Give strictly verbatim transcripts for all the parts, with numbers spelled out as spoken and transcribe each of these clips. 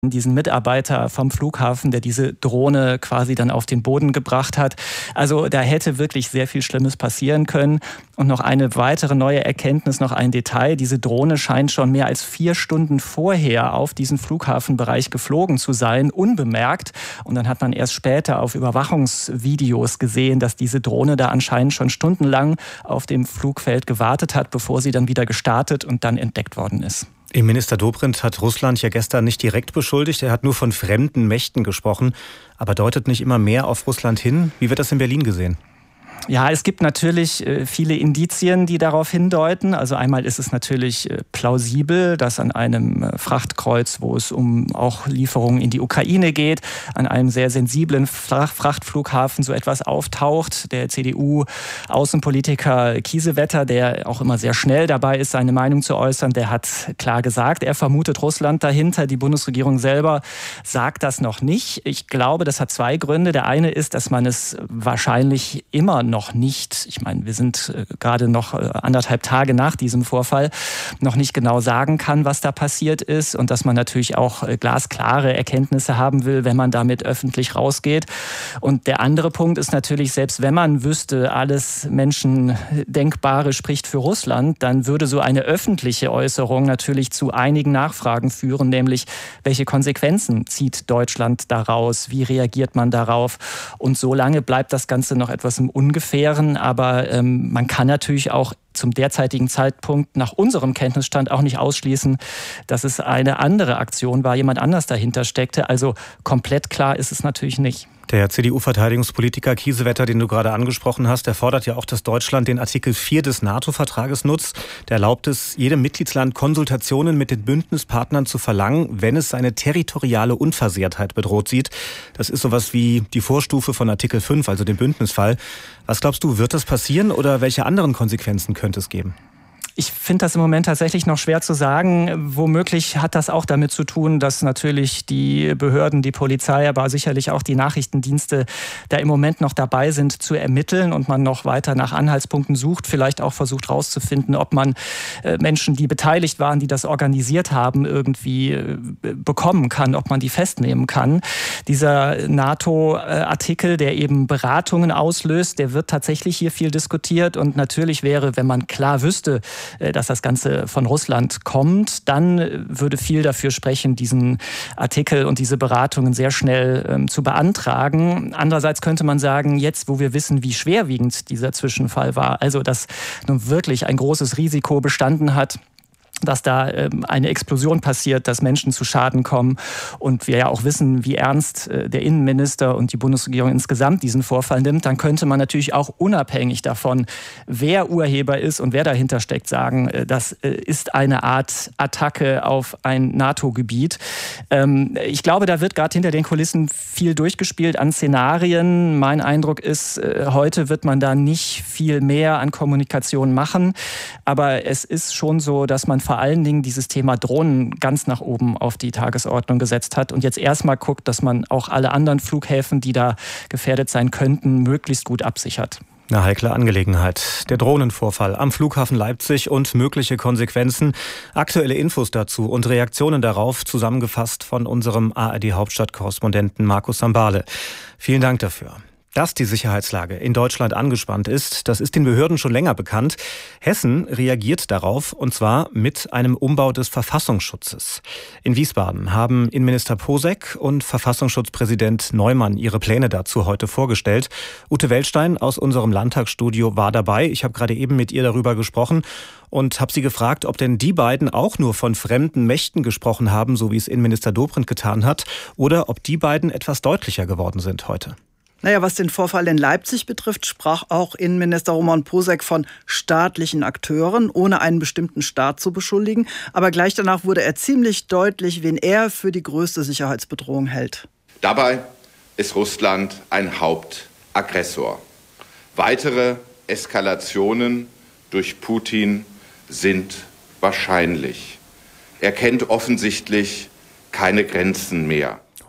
diesen Mitarbeiter vom Flughafen, der diese Drohne quasi dann auf den Boden gebracht hat. Also da hätte wirklich sehr viel Schlimmes passieren können. Und noch eine weitere neue Erkenntnis, noch ein Detail. Diese Drohne scheint schon mehr als vier Stunden vorher auf diesen Flughafenbereich geflogen zu sein, unbemerkt. Und dann hat man erst später auf Überwachungsvideos gesehen, dass diese Drohne da anscheinend schon stundenlang auf dem Flugfeld gewartet hat, bevor sie dann wieder gestartet und dann entdeckt worden ist. Innenminister Dobrindt hat Russland ja gestern nicht direkt beschuldigt. Er hat nur von fremden Mächten gesprochen, aber deutet nicht immer mehr auf Russland hin. Wie wird das in Berlin gesehen? Ja, es gibt natürlich viele Indizien, die darauf hindeuten. Also einmal ist es natürlich plausibel, dass an einem Frachtkreuz, wo es um auch Lieferungen in die Ukraine geht, an einem sehr sensiblen Frachtflughafen so etwas auftaucht. Der C D U-Außenpolitiker Kiesewetter, der auch immer sehr schnell dabei ist, seine Meinung zu äußern, der hat klar gesagt, er vermutet Russland dahinter. Die Bundesregierung selber sagt das noch nicht. Ich glaube, das hat zwei Gründe. Der eine ist, dass man es wahrscheinlich immer noch nicht, ich meine, wir sind gerade noch anderthalb Tage nach diesem Vorfall, noch nicht genau sagen kann, was da passiert ist und dass man natürlich auch glasklare Erkenntnisse haben will, wenn man damit öffentlich rausgeht. Und der andere Punkt ist natürlich, selbst wenn man wüsste, alles Menschendenkbare spricht für Russland, dann würde so eine öffentliche Äußerung natürlich zu einigen Nachfragen führen, nämlich welche Konsequenzen zieht Deutschland daraus, wie reagiert man darauf? Und so lange bleibt das Ganze noch etwas im Ungefähren. Aber ähm, man kann natürlich auch zum derzeitigen Zeitpunkt nach unserem Kenntnisstand auch nicht ausschließen, dass es eine andere Aktion war, jemand anders dahinter steckte. Also komplett klar ist es natürlich nicht. Der C D U-Verteidigungspolitiker Kiesewetter, den du gerade angesprochen hast, der fordert ja auch, dass Deutschland den Artikel vier des NATO-Vertrages nutzt. Der erlaubt es, jedem Mitgliedsland Konsultationen mit den Bündnispartnern zu verlangen, wenn es seine territoriale Unversehrtheit bedroht sieht. Das ist sowas wie die Vorstufe von Artikel fünf, also dem Bündnisfall. Was glaubst du, wird das passieren oder welche anderen Konsequenzen könnte es geben? Ich finde das im Moment tatsächlich noch schwer zu sagen. Womöglich hat das auch damit zu tun, dass natürlich die Behörden, die Polizei, aber sicherlich auch die Nachrichtendienste da im Moment noch dabei sind zu ermitteln und man noch weiter nach Anhaltspunkten sucht, vielleicht auch versucht herauszufinden, ob man Menschen, die beteiligt waren, die das organisiert haben, irgendwie bekommen kann, ob man die festnehmen kann. Dieser NATO-Artikel, der eben Beratungen auslöst, der wird tatsächlich hier viel diskutiert und natürlich wäre, wenn man klar wüsste, dass das Ganze von Russland kommt, dann würde viel dafür sprechen, diesen Artikel und diese Beratungen sehr schnell ähm, zu beantragen. Andererseits könnte man sagen, jetzt, wo wir wissen, wie schwerwiegend dieser Zwischenfall war, also dass nun wirklich ein großes Risiko bestanden hat, dass da ähm, eine Explosion passiert, dass Menschen zu Schaden kommen und wir ja auch wissen, wie ernst äh, der Innenminister und die Bundesregierung insgesamt diesen Vorfall nimmt, dann könnte man natürlich auch unabhängig davon, wer Urheber ist und wer dahinter steckt, sagen, äh, das äh, ist eine Art Attacke auf ein NATO-Gebiet. Ähm, ich glaube, da wird gerade hinter den Kulissen viel durchgespielt an Szenarien. Mein Eindruck ist, äh, heute wird man da nicht viel mehr an Kommunikation machen, aber es ist schon so, dass man vor allen Dingen dieses Thema Drohnen ganz nach oben auf die Tagesordnung gesetzt hat und jetzt erstmal guckt, dass man auch alle anderen Flughäfen, die da gefährdet sein könnten, möglichst gut absichert. Eine heikle Angelegenheit. Der Drohnenvorfall am Flughafen Leipzig und mögliche Konsequenzen. Aktuelle Infos dazu und Reaktionen darauf zusammengefasst von unserem A R D-Hauptstadtkorrespondenten Markus Sambale. Vielen Dank dafür. Dass die Sicherheitslage in Deutschland angespannt ist, das ist den Behörden schon länger bekannt. Hessen reagiert darauf, und zwar mit einem Umbau des Verfassungsschutzes. In Wiesbaden haben Innenminister Posek und Verfassungsschutzpräsident Neumann ihre Pläne dazu heute vorgestellt. Ute Weltstein aus unserem Landtagsstudio war dabei. Ich habe gerade eben mit ihr darüber gesprochen und habe sie gefragt, ob denn die beiden auch nur von fremden Mächten gesprochen haben, so wie es Innenminister Dobrindt getan hat, oder ob die beiden etwas deutlicher geworden sind heute. Naja, was den Vorfall in Leipzig betrifft, sprach auch Innenminister Roman Posek von staatlichen Akteuren, ohne einen bestimmten Staat zu beschuldigen. Aber gleich danach wurde er ziemlich deutlich, wen er für die größte Sicherheitsbedrohung hält. Dabei ist Russland ein Hauptaggressor. Weitere Eskalationen durch Putin sind wahrscheinlich. Er kennt offensichtlich keine Grenzen mehr.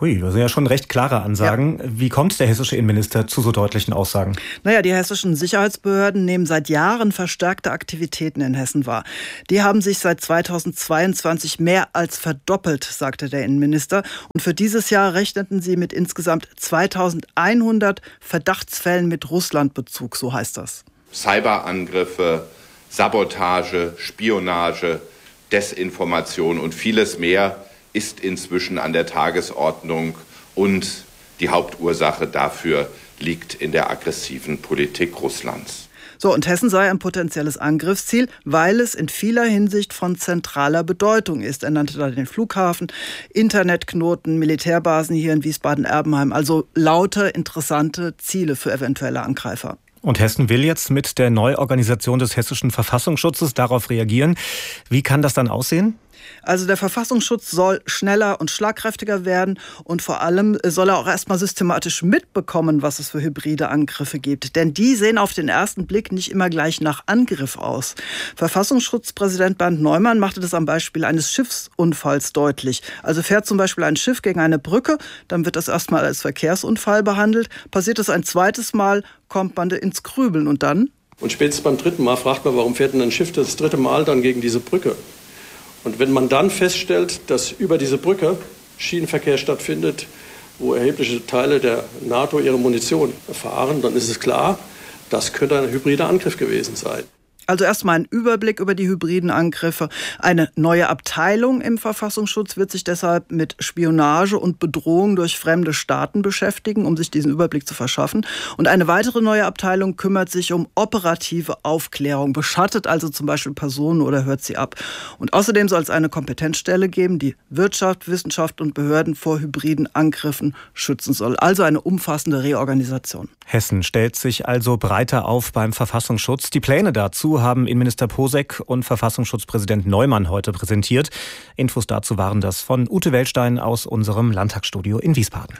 Hui, das sind ja schon recht klare Ansagen. Ja. Wie kommt der hessische Innenminister zu so deutlichen Aussagen? Naja, die hessischen Sicherheitsbehörden nehmen seit Jahren verstärkte Aktivitäten in Hessen wahr. Die haben sich seit zweitausendzweiundzwanzig mehr als verdoppelt, sagte der Innenminister. Und für dieses Jahr rechneten sie mit insgesamt zweitausendeinhundert Verdachtsfällen mit Russlandbezug, so heißt das. Cyberangriffe, Sabotage, Spionage, Desinformation und vieles mehr ist inzwischen an der Tagesordnung und die Hauptursache dafür liegt in der aggressiven Politik Russlands. So, und Hessen sei ein potenzielles Angriffsziel, weil es in vieler Hinsicht von zentraler Bedeutung ist. Er nannte da den Flughafen, Internetknoten, Militärbasen hier in Wiesbaden-Erbenheim. Also lauter interessante Ziele für eventuelle Angreifer. Und Hessen will jetzt mit der Neuorganisation des hessischen Verfassungsschutzes darauf reagieren. Wie kann das dann aussehen? Also der Verfassungsschutz soll schneller und schlagkräftiger werden und vor allem soll er auch erstmal systematisch mitbekommen, was es für hybride Angriffe gibt. Denn die sehen auf den ersten Blick nicht immer gleich nach Angriff aus. Verfassungsschutzpräsident Bernd Neumann machte das am Beispiel eines Schiffsunfalls deutlich. Also fährt zum Beispiel ein Schiff gegen eine Brücke, dann wird das erstmal als Verkehrsunfall behandelt. Passiert es ein zweites Mal, kommt man ins Grübeln und dann? Und spätestens beim dritten Mal fragt man, warum fährt denn ein Schiff das dritte Mal dann gegen diese Brücke? Und wenn man dann feststellt, dass über diese Brücke Schienenverkehr stattfindet, wo erhebliche Teile der NATO ihre Munition fahren, dann ist es klar, das könnte ein hybrider Angriff gewesen sein. Also erstmal ein Überblick über die hybriden Angriffe. Eine neue Abteilung im Verfassungsschutz wird sich deshalb mit Spionage und Bedrohung durch fremde Staaten beschäftigen, um sich diesen Überblick zu verschaffen. Und eine weitere neue Abteilung kümmert sich um operative Aufklärung, beschattet also zum Beispiel Personen oder hört sie ab. Und außerdem soll es eine Kompetenzstelle geben, die Wirtschaft, Wissenschaft und Behörden vor hybriden Angriffen schützen soll. Also eine umfassende Reorganisation. Hessen stellt sich also breiter auf beim Verfassungsschutz. Die Pläne dazu haben Innenminister Posek und Verfassungsschutzpräsident Neumann heute präsentiert. Infos dazu waren das von Ute Weltstein aus unserem Landtagsstudio in Wiesbaden.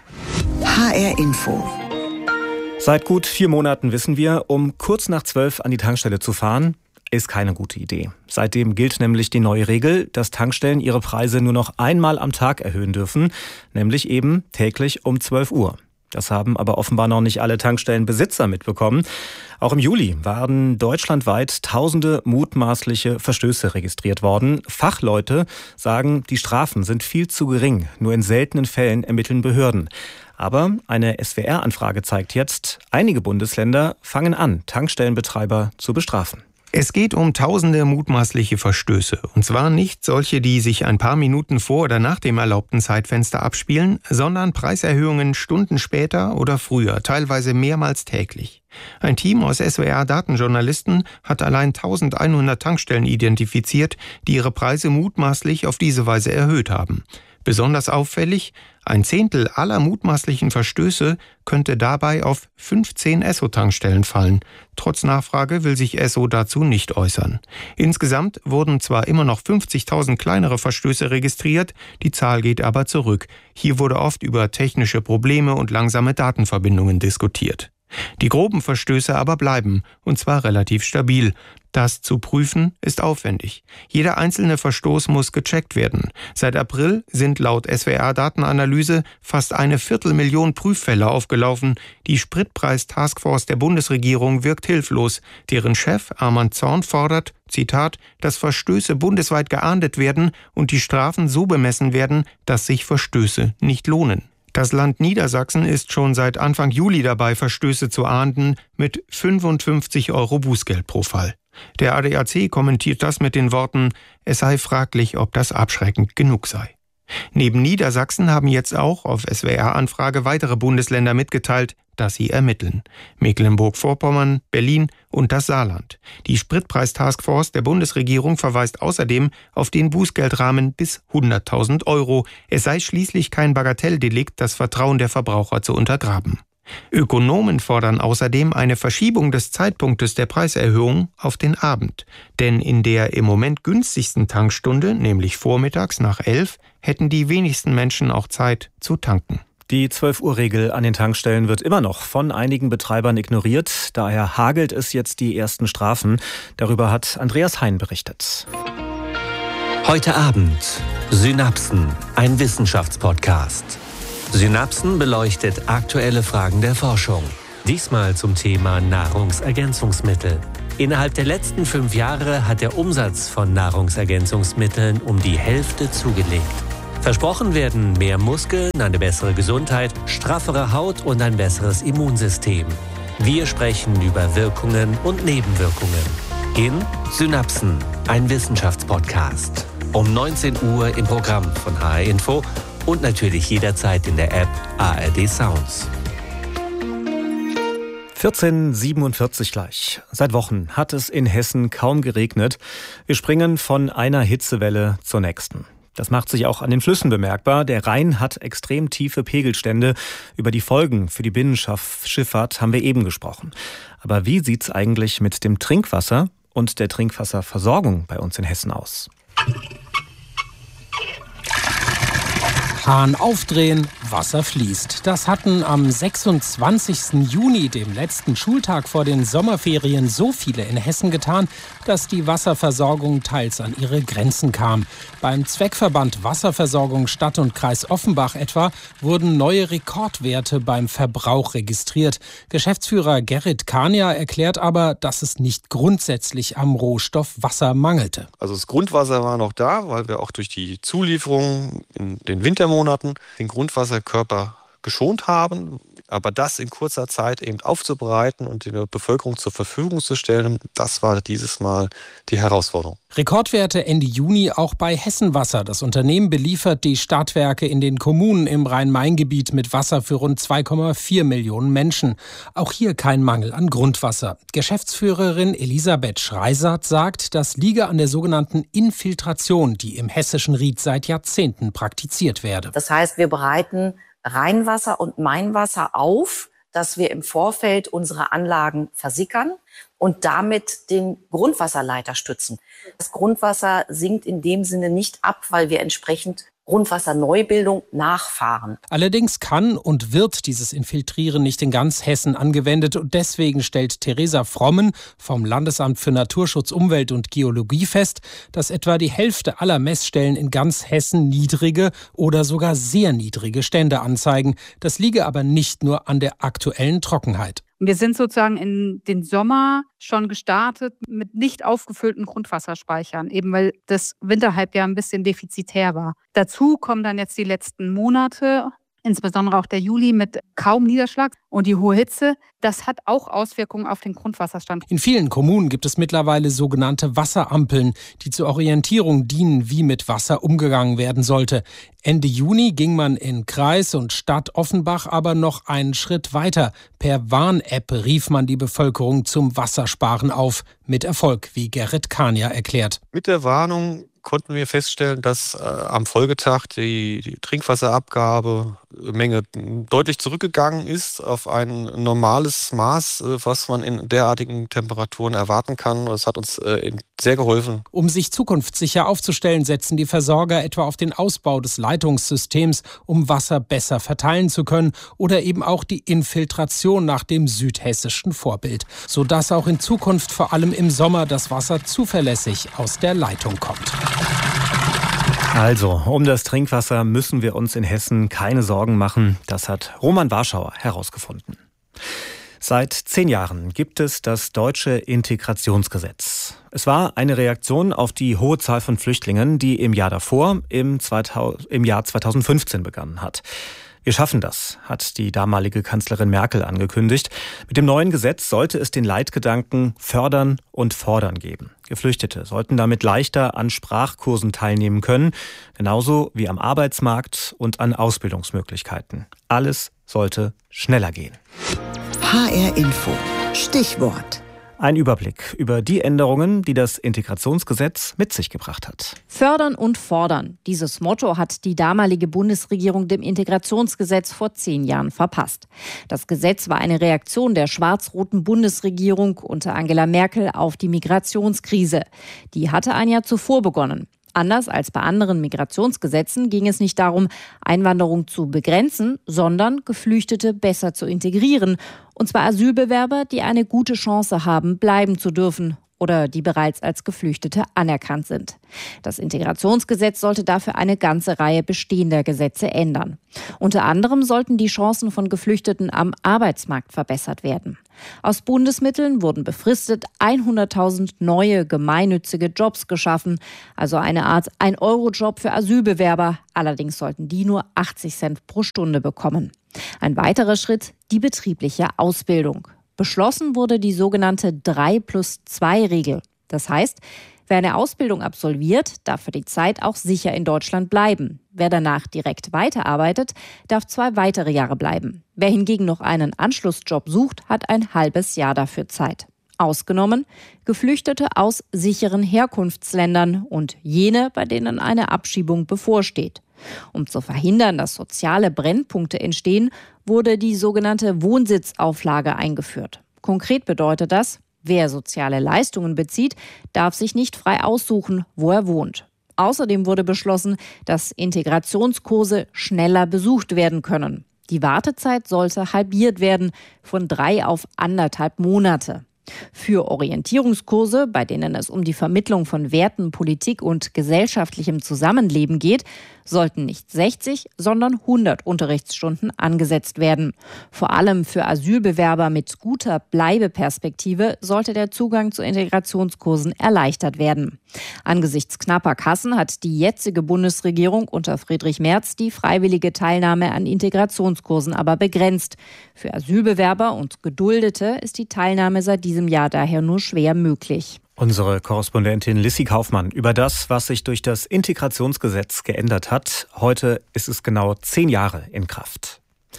H R Info. Seit gut vier Monaten wissen wir, um kurz nach zwölf an die Tankstelle zu fahren, ist keine gute Idee. Seitdem gilt nämlich die neue Regel, dass Tankstellen ihre Preise nur noch einmal am Tag erhöhen dürfen, nämlich eben täglich um zwölf Uhr. Das haben aber offenbar noch nicht alle Tankstellenbesitzer mitbekommen. Auch im Juli waren deutschlandweit tausende mutmaßliche Verstöße registriert worden. Fachleute sagen, die Strafen sind viel zu gering. Nur in seltenen Fällen ermitteln Behörden. Aber eine S W R-Anfrage zeigt jetzt, einige Bundesländer fangen an, Tankstellenbetreiber zu bestrafen. Es geht um tausende mutmaßliche Verstöße. Und zwar nicht solche, die sich ein paar Minuten vor oder nach dem erlaubten Zeitfenster abspielen, sondern Preiserhöhungen Stunden später oder früher, teilweise mehrmals täglich. Ein Team aus S W R-Datenjournalisten hat allein eintausendeinhundert Tankstellen identifiziert, die ihre Preise mutmaßlich auf diese Weise erhöht haben. Besonders auffällig, ein Zehntel aller mutmaßlichen Verstöße könnte dabei auf fünfzehn Esso-Tankstellen fallen. Trotz Nachfrage will sich Esso dazu nicht äußern. Insgesamt wurden zwar immer noch fünfzigtausend kleinere Verstöße registriert, die Zahl geht aber zurück. Hier wurde oft über technische Probleme und langsame Datenverbindungen diskutiert. Die groben Verstöße aber bleiben, und zwar relativ stabil. Das zu prüfen ist aufwendig. Jeder einzelne Verstoß muss gecheckt werden. Seit April sind laut S W R-Datenanalyse fast eine Viertelmillion Prüffälle aufgelaufen. Die Spritpreis-Taskforce der Bundesregierung wirkt hilflos. Deren Chef Armand Zorn fordert, Zitat, dass Verstöße bundesweit geahndet werden und die Strafen so bemessen werden, dass sich Verstöße nicht lohnen. Das Land Niedersachsen ist schon seit Anfang Juli dabei, Verstöße zu ahnden, mit fünfundfünfzig Euro Bußgeld pro Fall. Der A D A C kommentiert das mit den Worten, es sei fraglich, ob das abschreckend genug sei. Neben Niedersachsen haben jetzt auch auf S W R-Anfrage weitere Bundesländer mitgeteilt, dass sie ermitteln. Mecklenburg-Vorpommern, Berlin und das Saarland. Die Spritpreis-Taskforce der Bundesregierung verweist außerdem auf den Bußgeldrahmen bis hunderttausend Euro. Es sei schließlich kein Bagatelldelikt, das Vertrauen der Verbraucher zu untergraben. Ökonomen fordern außerdem eine Verschiebung des Zeitpunktes der Preiserhöhung auf den Abend. Denn in der im Moment günstigsten Tankstunde, nämlich vormittags nach elf, hätten die wenigsten Menschen auch Zeit zu tanken. Die zwölf Uhr Regel an den Tankstellen wird immer noch von einigen Betreibern ignoriert. Daher hagelt es jetzt die ersten Strafen. Darüber hat Andreas Hein berichtet. Heute Abend Synapsen, ein Wissenschaftspodcast. Synapsen beleuchtet aktuelle Fragen der Forschung. Diesmal zum Thema Nahrungsergänzungsmittel. Innerhalb der letzten fünf Jahre hat der Umsatz von Nahrungsergänzungsmitteln um die Hälfte zugelegt. Versprochen werden mehr Muskeln, eine bessere Gesundheit, straffere Haut und ein besseres Immunsystem. Wir sprechen über Wirkungen und Nebenwirkungen in Synapsen, ein Wissenschaftspodcast. Um neunzehn Uhr im Programm von H R Info und natürlich jederzeit in der App A R D Sounds. vierzehn Uhr siebenundvierzig gleich. Seit Wochen hat es in Hessen kaum geregnet. Wir springen von einer Hitzewelle zur nächsten. Das macht sich auch an den Flüssen bemerkbar. Der Rhein hat extrem tiefe Pegelstände. Über die Folgen für die Binnenschifffahrt haben wir eben gesprochen. Aber wie sieht's eigentlich mit dem Trinkwasser und der Trinkwasserversorgung bei uns in Hessen aus? Hahn aufdrehen, Wasser fließt. Das hatten am sechsundzwanzigsten Juni, dem letzten Schultag vor den Sommerferien, so viele in Hessen getan, dass die Wasserversorgung teils an ihre Grenzen kam. Beim Zweckverband Wasserversorgung Stadt und Kreis Offenbach etwa wurden neue Rekordwerte beim Verbrauch registriert. Geschäftsführer Gerrit Kania erklärt aber, dass es nicht grundsätzlich am Rohstoff Wasser mangelte. Also das Grundwasser war noch da, weil wir auch durch die Zulieferung in den Wintermonaten den Grundwasserkörper geschont haben. Aber das in kurzer Zeit eben aufzubereiten und der Bevölkerung zur Verfügung zu stellen, das war dieses Mal die Herausforderung. Rekordwerte Ende Juni auch bei Hessenwasser. Das Unternehmen beliefert die Stadtwerke in den Kommunen im Rhein-Main-Gebiet mit Wasser für rund zwei Komma vier Millionen Menschen. Auch hier kein Mangel an Grundwasser. Geschäftsführerin Elisabeth Schreisart sagt, das liege an der sogenannten Infiltration, die im hessischen Ried seit Jahrzehnten praktiziert werde. Das heißt, wir bereiten Rheinwasser und Mainwasser auf, dass wir im Vorfeld unsere Anlagen versickern und damit den Grundwasserleiter stützen. Das Grundwasser sinkt in dem Sinne nicht ab, weil wir entsprechend Grundwasserneubildung nachfahren. Allerdings kann und wird dieses Infiltrieren nicht in ganz Hessen angewendet und deswegen stellt Theresa Frommen vom Landesamt für Naturschutz, Umwelt und Geologie fest, dass etwa die Hälfte aller Messstellen in ganz Hessen niedrige oder sogar sehr niedrige Stände anzeigen. Das liege aber nicht nur an der aktuellen Trockenheit. Wir sind sozusagen in den Sommer schon gestartet mit nicht aufgefüllten Grundwasserspeichern, eben weil das Winterhalbjahr ein bisschen defizitär war. Dazu kommen dann jetzt die letzten Monate, insbesondere auch der Juli mit kaum Niederschlag und die hohe Hitze. Das hat auch Auswirkungen auf den Grundwasserstand. In vielen Kommunen gibt es mittlerweile sogenannte Wasserampeln, die zur Orientierung dienen, wie mit Wasser umgegangen werden sollte. Ende Juni ging man in Kreis und Stadt Offenbach aber noch einen Schritt weiter. Per Warn-App rief man die Bevölkerung zum Wassersparen auf. Mit Erfolg, wie Gerrit Kania erklärt. Mit der Warnung konnten wir feststellen, dass äh, am Folgetag die, die Trinkwasserabgabemenge deutlich zurückgegangen ist auf ein normales Maß, äh, was man in derartigen Temperaturen erwarten kann. Das hat uns äh, sehr geholfen. Um sich zukunftssicher aufzustellen, setzen die Versorger etwa auf den Ausbau des Leitungssystems, um Wasser besser verteilen zu können, oder eben auch die Infiltration nach dem südhessischen Vorbild, sodass auch in Zukunft vor allem im Sommer das Wasser zuverlässig aus der Leitung kommt. Also, um das Trinkwasser müssen wir uns in Hessen keine Sorgen machen. Das hat Roman Warschauer herausgefunden. Seit zehn Jahren gibt es das deutsche Integrationsgesetz. Es war eine Reaktion auf die hohe Zahl von Flüchtlingen, die im Jahr davor, im, zweitausend, im Jahr zweitausendfünfzehn begonnen hat. Wir schaffen das, hat die damalige Kanzlerin Merkel angekündigt. Mit dem neuen Gesetz sollte es den Leitgedanken fördern und fordern geben. Geflüchtete sollten damit leichter an Sprachkursen teilnehmen können, genauso wie am Arbeitsmarkt und an Ausbildungsmöglichkeiten. Alles sollte schneller gehen. H R Info. Stichwort. Ein Überblick über die Änderungen, die das Integrationsgesetz mit sich gebracht hat. Fördern und fordern. Dieses Motto hat die damalige Bundesregierung dem Integrationsgesetz vor zehn Jahren verpasst. Das Gesetz war eine Reaktion der schwarz-roten Bundesregierung unter Angela Merkel auf die Migrationskrise. Die hatte ein Jahr zuvor begonnen. Anders als bei anderen Migrationsgesetzen ging es nicht darum, Einwanderung zu begrenzen, sondern Geflüchtete besser zu integrieren. Und zwar Asylbewerber, die eine gute Chance haben, bleiben zu dürfen oder die bereits als Geflüchtete anerkannt sind. Das Integrationsgesetz sollte dafür eine ganze Reihe bestehender Gesetze ändern. Unter anderem sollten die Chancen von Geflüchteten am Arbeitsmarkt verbessert werden. Aus Bundesmitteln wurden befristet hunderttausend neue gemeinnützige Jobs geschaffen, also eine Art ein-Euro-Job für Asylbewerber. Allerdings sollten die nur achtzig Cent pro Stunde bekommen. Ein weiterer Schritt, die betriebliche Ausbildung. Beschlossen wurde die sogenannte drei plus zwei Regel. Das heißt, wer eine Ausbildung absolviert, darf für die Zeit auch sicher in Deutschland bleiben. Wer danach direkt weiterarbeitet, darf zwei weitere Jahre bleiben. Wer hingegen noch einen Anschlussjob sucht, hat ein halbes Jahr dafür Zeit. Ausgenommen Geflüchtete aus sicheren Herkunftsländern und jene, bei denen eine Abschiebung bevorsteht. Um zu verhindern, dass soziale Brennpunkte entstehen, wurde die sogenannte Wohnsitzauflage eingeführt. Konkret bedeutet das, wer soziale Leistungen bezieht, darf sich nicht frei aussuchen, wo er wohnt. Außerdem wurde beschlossen, dass Integrationskurse schneller besucht werden können. Die Wartezeit sollte halbiert werden, von drei auf anderthalb Monate. Für Orientierungskurse, bei denen es um die Vermittlung von Werten, Politik und gesellschaftlichem Zusammenleben geht, sollten nicht sechzig, sondern hundert Unterrichtsstunden angesetzt werden. Vor allem für Asylbewerber mit guter Bleibeperspektive sollte der Zugang zu Integrationskursen erleichtert werden. Angesichts knapper Kassen hat die jetzige Bundesregierung unter Friedrich Merz die freiwillige Teilnahme an Integrationskursen aber begrenzt. Für Asylbewerber und Geduldete ist die Teilnahme seit diesem Jahr daher nur schwer möglich. Unsere Korrespondentin Lissy Kaufmann über das, was sich durch das Integrationsgesetz geändert hat. Heute ist es genau zehn Jahre in Kraft.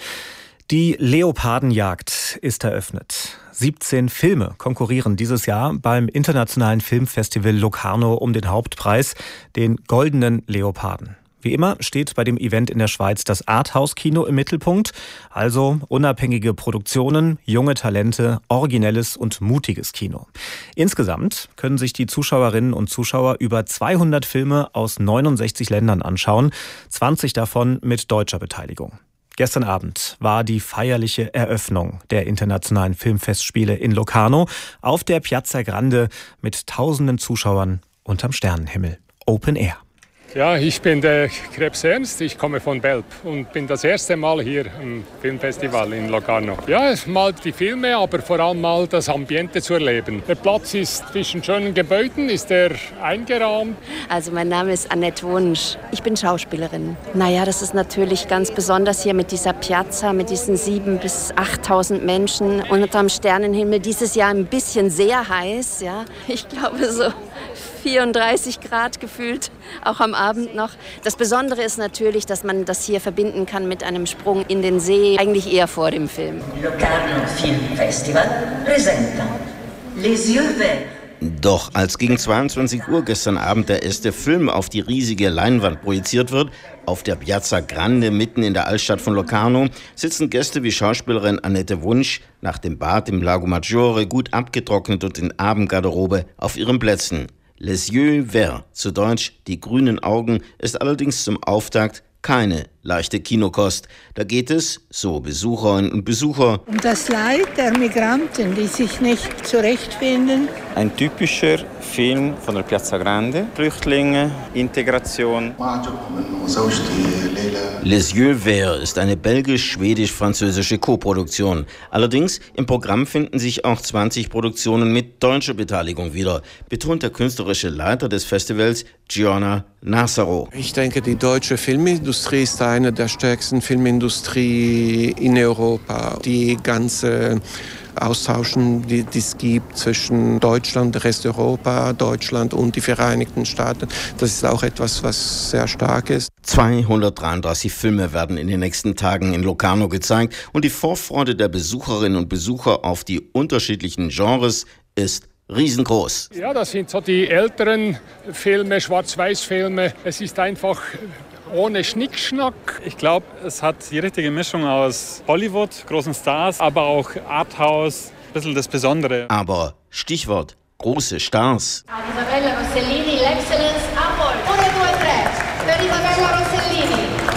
Die Leopardenjagd ist eröffnet. siebzehn Filme konkurrieren dieses Jahr beim internationalen Filmfestival Locarno um den Hauptpreis, den Goldenen Leoparden. Wie immer steht bei dem Event in der Schweiz das Arthouse-Kino im Mittelpunkt, also unabhängige Produktionen, junge Talente, originelles und mutiges Kino. Insgesamt können sich die Zuschauerinnen und Zuschauer über zweihundert Filme aus neunundsechzig Ländern anschauen, zwanzig davon mit deutscher Beteiligung. Gestern Abend war die feierliche Eröffnung der internationalen Filmfestspiele in Locarno auf der Piazza Grande mit tausenden Zuschauern unterm Sternenhimmel. Open Air. Ja, ich bin der Krebs Ernst, ich komme von Belp und bin das erste Mal hier im Filmfestival in Locarno. Ja, mal die Filme, aber vor allem mal das Ambiente zu erleben. Der Platz ist zwischen schönen Gebäuden, ist er eingerahmt. Also mein Name ist Annette Wunsch, ich bin Schauspielerin. Naja, das ist natürlich ganz besonders hier mit dieser Piazza, mit diesen siebentausend bis achttausend Menschen unterm Sternenhimmel. Dieses Jahr ein bisschen sehr heiß, ja. Ich glaube so vierunddreißig Grad gefühlt, auch am Abend noch. Das Besondere ist natürlich, dass man das hier verbinden kann mit einem Sprung in den See, eigentlich eher vor dem Film. Locarno Film Festival presenta Les Yeux Verts. Doch als gegen zweiundzwanzig Uhr gestern Abend der erste Film auf die riesige Leinwand projiziert wird, auf der Piazza Grande mitten in der Altstadt von Locarno, sitzen Gäste wie Schauspielerin Annette Wunsch nach dem Bad im Lago Maggiore gut abgetrocknet und in Abendgarderobe auf ihren Plätzen. Les Yeux Verts, zu Deutsch die grünen Augen, ist allerdings zum Auftakt keine leichte Kinokost. Da geht es, so Besucherinnen und Besucher, um das Leid der Migranten, die sich nicht zurechtfinden. Ein typischer Film von der Piazza Grande. Flüchtlinge, Integration. Les Yeux Verts ist eine belgisch-schwedisch-französische Koproduktion. Allerdings im Programm finden sich auch zwanzig Produktionen mit deutscher Beteiligung wieder, betont der künstlerische Leiter des Festivals, Gianna Nassaro. Ich denke, die deutsche Filmindustrie ist eine der stärksten Filmindustrie in Europa. Die ganze Austauschen, die es gibt zwischen Deutschland, der Rest Europa, Deutschland und die Vereinigten Staaten, das ist auch etwas, was sehr stark ist. zweihundertdreiunddreißig Filme werden in den nächsten Tagen in Locarno gezeigt und die Vorfreude der Besucherinnen und Besucher auf die unterschiedlichen Genres ist riesengroß. Ja, das sind so die älteren Filme, Schwarz-Weiß-Filme. Es ist einfach ohne Schnickschnack. Ich glaube, es hat die richtige Mischung aus Hollywood, großen Stars, aber auch Arthouse, ein bisschen das Besondere. Aber Stichwort große Stars. Isabella Rossellini, l'Excellence Award. Uno, due, tre. Per Isabella Rossellini.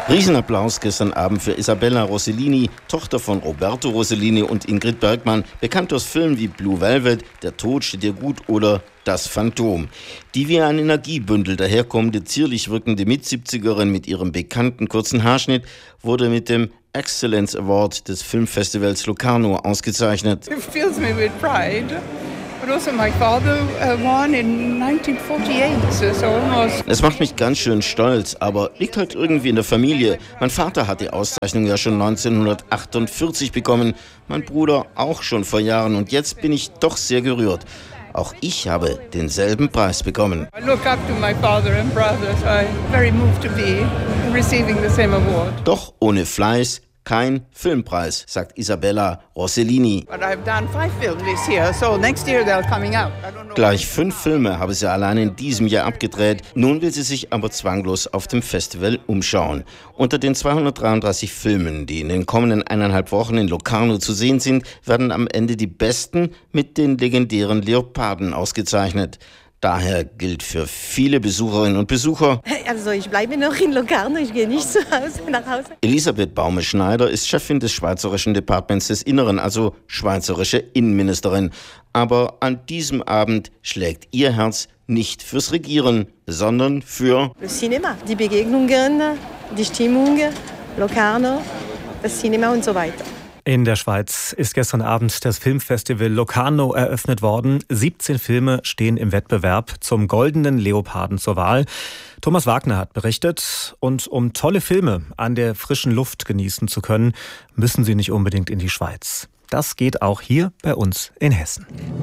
Riesenapplaus gestern Abend für Isabella Rossellini, Tochter von Roberto Rossellini und Ingrid Bergman, bekannt aus Filmen wie Blue Velvet, Der Tod steht dir gut oder Das Phantom. Die wie ein Energiebündel daherkommende, zierlich wirkende Mitsiebzigerin mit ihrem bekannten kurzen Haarschnitt wurde mit dem Excellence Award des Filmfestivals Locarno ausgezeichnet. It fills me with pride. But also my father uh, won in nineteen forty-eight, so almost. Es macht mich ganz schön stolz, aber liegt halt irgendwie in der Familie. Mein Vater hat die Auszeichnung ja schon neunzehnhundertachtundvierzig bekommen, mein Bruder auch schon vor Jahren und jetzt bin ich doch sehr gerührt. Auch ich habe denselben Preis bekommen. I look up to my father and brother, so I'm very moved to be receiving the same award. Doch ohne Fleiß kein Filmpreis, sagt Isabella Rossellini. But I've done five films this year, so next year they're coming out. Gleich fünf Filme habe sie allein in diesem Jahr abgedreht. Nun will sie sich aber zwanglos auf dem Festival umschauen. Unter den zweihundertdreiunddreißig Filmen, die in den kommenden eineinhalb Wochen in Locarno zu sehen sind, werden am Ende die besten mit den legendären Leoparden ausgezeichnet. Daher gilt für viele Besucherinnen und Besucher: Also ich bleibe noch in Locarno, ich gehe nicht zu Hause nach Hause. Elisabeth Baume-Schneider ist Chefin des Schweizerischen Departements des Inneren, also schweizerische Innenministerin. Aber an diesem Abend schlägt ihr Herz nicht fürs Regieren, sondern für Das Cinema, die Begegnungen, die Stimmung, Locarno, das Cinema und so weiter. In der Schweiz ist gestern Abend das Filmfestival Locarno eröffnet worden. siebzehn Filme stehen im Wettbewerb zum Goldenen Leoparden zur Wahl. Thomas Wagner hat berichtet. Und um tolle Filme an der frischen Luft genießen zu können, müssen Sie nicht unbedingt in die Schweiz. Das geht auch hier bei uns in Hessen.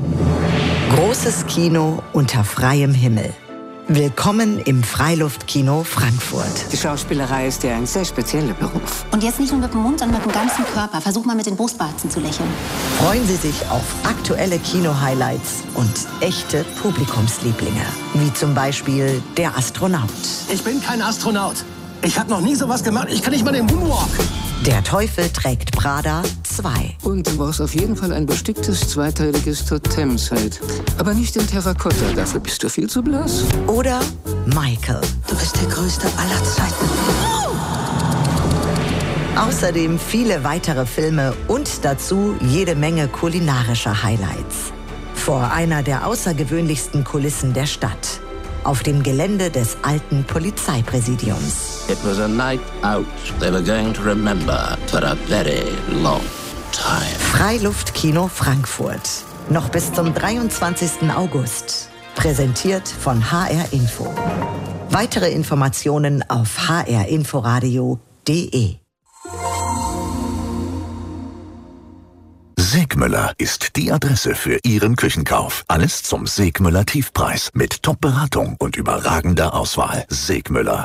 Großes Kino unter freiem Himmel. Willkommen im Freiluftkino Frankfurt. Die Schauspielerei ist ja ein sehr spezieller Beruf. Und jetzt nicht nur mit dem Mund, sondern mit dem ganzen Körper. Versuch mal mit den Brustwarzen zu lächeln. Freuen Sie sich auf aktuelle Kino-Highlights und echte Publikumslieblinge. Wie zum Beispiel Der Astronaut. Ich bin kein Astronaut. Ich habe noch nie sowas gemacht. Ich kann nicht mal den Moonwalk. Der Teufel trägt Prada zwei. Und du brauchst auf jeden Fall ein besticktes zweiteiliges Totemset. Aber nicht in Terrakotta, dafür bist du viel zu blass. Oder Michael. Du bist der Größte aller Zeiten. Außerdem viele weitere Filme und dazu jede Menge kulinarischer Highlights. Vor einer der außergewöhnlichsten Kulissen der Stadt. Auf dem Gelände des alten Polizeipräsidiums. It was a night out they were going to remember for a very long time. Freiluftkino Frankfurt. Noch bis zum dreiundzwanzigsten August. Präsentiert von H R Info. Weitere Informationen auf h r inforadio punkt d e. Segmüller ist die Adresse für Ihren Küchenkauf. Alles zum Segmüller Tiefpreis mit Top-Beratung und überragender Auswahl. Segmüller,